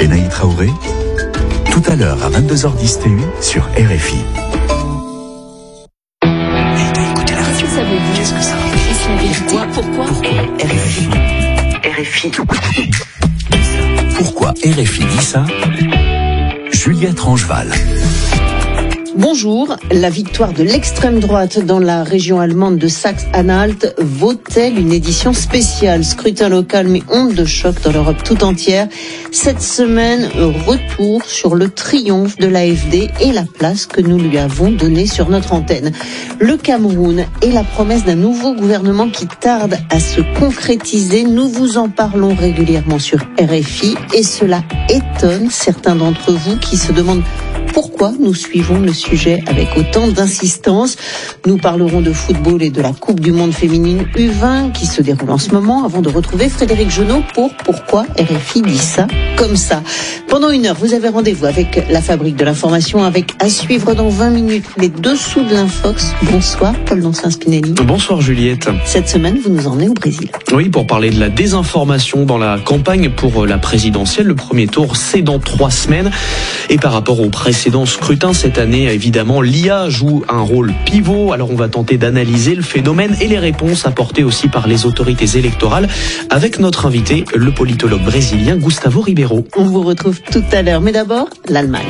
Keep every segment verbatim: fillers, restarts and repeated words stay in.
Benaï Traoré, tout à l'heure à vingt-deux heures dix T U sur R F I. Et t'as écouté la radio ? Ça veut dire Qu'est-ce que ça veut dire ? Est-ce la vérité ? Pourquoi ? Pourquoi R F I. R F I. Pourquoi R F I dit ça ? Juliette Rangeval. Bonjour, la victoire de l'extrême droite dans la région allemande de Saxe-Anhalt vaut-elle une édition spéciale ? Scrutin local mais onde de choc dans l'Europe tout entière. Cette semaine, retour sur le triomphe de l'A F D et la place que nous lui avons donnée sur notre antenne. Le Cameroun et la promesse d'un nouveau gouvernement qui tarde à se concrétiser. Nous vous en parlons régulièrement sur R F I et cela étonne certains d'entre vous qui se demandent pourquoi nous suivons le sujet avec autant d'insistance. Nous parlerons de football et de la Coupe du Monde féminine U vingt qui se déroule en ce moment avant de retrouver Frédéric Genot pour Pourquoi R F I dit ça comme ça. Pendant une heure, vous avez rendez-vous avec la Fabrique de l'information avec à suivre dans vingt minutes les dessous de l'Infox. Bonsoir Paul Donsin-Spinelli. Bonsoir Juliette. Cette semaine, vous nous emmenez au Brésil. Oui, pour parler de la désinformation dans la campagne pour la présidentielle. Le premier tour, c'est dans trois semaines. Et par rapport au précédent scrutin cette année, évidemment, l'I A joue un rôle pivot. Alors on va tenter d'analyser le phénomène et les réponses apportées aussi par les autorités électorales avec notre invité, le politologue brésilien Gustavo Ribeiro. On vous retrouve tout à l'heure, mais d'abord, l'Allemagne.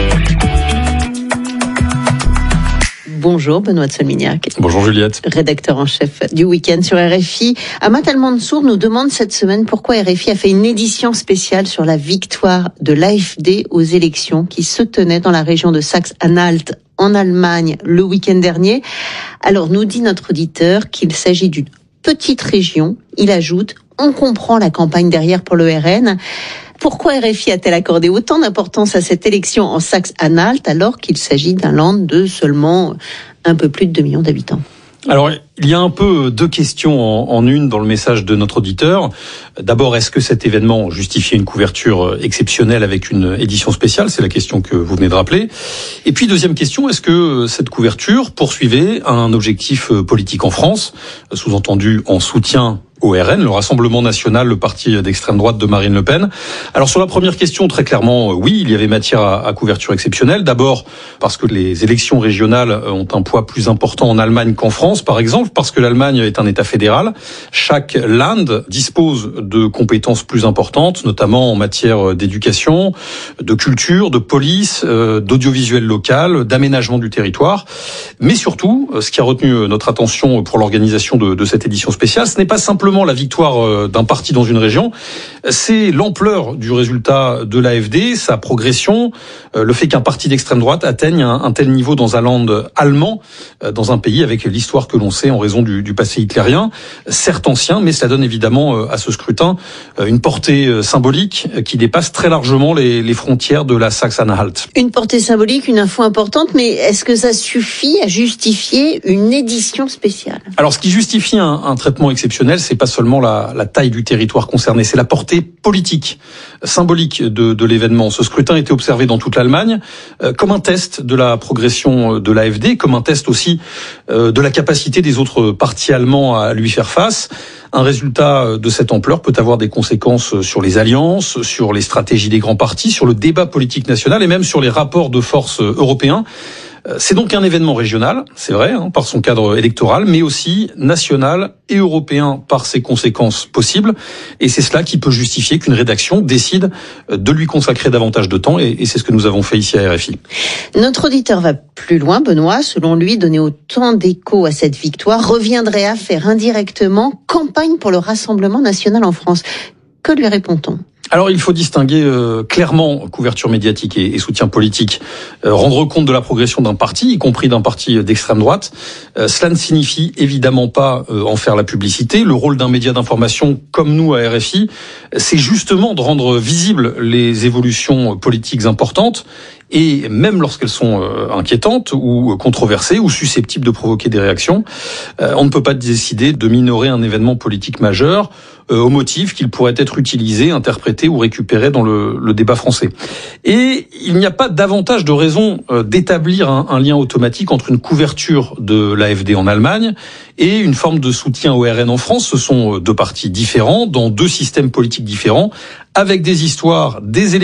Bonjour Benoît de Solmignac. Bonjour Juliette. Rédacteur en chef du Week-end sur R F I. Amat Al-Mansour nous demande cette semaine pourquoi R F I a fait une édition spéciale sur la victoire de l'A F D aux élections qui se tenaient dans la région de Saxe-Anhalt en Allemagne le week-end dernier. Alors nous dit notre auditeur qu'il s'agit d'une petite région. Il ajoute, on comprend la campagne derrière pour le R N. Pourquoi R F I a-t-elle accordé autant d'importance à cette élection en Saxe-Anhalt alors qu'il s'agit d'un land de seulement un peu plus de deux millions d'habitants ? Alors, il y a un peu deux questions en, en une dans le message de notre auditeur. D'abord, est-ce que cet événement justifiait une couverture exceptionnelle avec une édition spéciale ? C'est la question que vous venez de rappeler. Et puis, deuxième question, est-ce que cette couverture poursuivait un objectif politique en France, sous-entendu en soutien au R N, le Rassemblement National, le parti d'extrême droite de Marine Le Pen. Alors sur la première question, très clairement, oui, il y avait matière à, à couverture exceptionnelle. D'abord parce que les élections régionales ont un poids plus important en Allemagne qu'en France, par exemple, parce que l'Allemagne est un État fédéral. Chaque land dispose de compétences plus importantes, notamment en matière d'éducation, de culture, de police, euh, d'audiovisuel local, d'aménagement du territoire. Mais surtout, ce qui a retenu notre attention pour l'organisation de, de cette édition spéciale, ce n'est pas simplement la victoire d'un parti dans une région, c'est l'ampleur du résultat de l'A F D, sa progression, le fait qu'un parti d'extrême droite atteigne un, un tel niveau dans un land allemand, dans un pays avec l'histoire que l'on sait en raison du, du passé hitlérien, certes ancien, mais cela donne évidemment à ce scrutin une portée symbolique qui dépasse très largement les, les frontières de la Saxe-Anhalt. Une portée symbolique, une info importante, mais est-ce que ça suffit à justifier une édition spéciale ? Alors ce qui justifie un, un traitement exceptionnel, c'est pas seulement la, la taille du territoire concerné, c'est la portée politique, symbolique de, de l'événement. Ce scrutin a été observé dans toute l'Allemagne euh, comme un test de la progression de l'A F D, comme un test aussi euh, de la capacité des autres partis allemands à lui faire face. Un résultat de cette ampleur peut avoir des conséquences sur les alliances, sur les stratégies des grands partis, sur le débat politique national et même sur les rapports de force européens. C'est donc un événement régional, c'est vrai, hein, par son cadre électoral, mais aussi national et européen par ses conséquences possibles. Et c'est cela qui peut justifier qu'une rédaction décide de lui consacrer davantage de temps. Et, et c'est ce que nous avons fait ici à R F I. Notre auditeur va plus loin, Benoît. Selon lui, donner autant d'écho à cette victoire reviendrait à faire indirectement campagne pour le Rassemblement national en France. Que lui répond-on ? Alors il faut distinguer euh, clairement couverture médiatique et, et soutien politique, euh, rendre compte de la progression d'un parti, y compris d'un parti d'extrême droite. Euh, cela ne signifie évidemment pas euh, en faire la publicité. Le rôle d'un média d'information comme nous à R F I, c'est justement de rendre visibles les évolutions politiques importantes. Et même lorsqu'elles sont euh, inquiétantes ou controversées ou susceptibles de provoquer des réactions, euh, on ne peut pas décider de minorer un événement politique majeur euh, au motif qu'il pourrait être utilisé, interprété ou récupéré dans le, le débat français. Et il n'y a pas davantage de raison euh, d'établir un, un lien automatique entre une couverture de l'A F D en Allemagne et une forme de soutien au R N en France. Ce sont deux partis différents, dans deux systèmes politiques différents, avec des histoires, des élections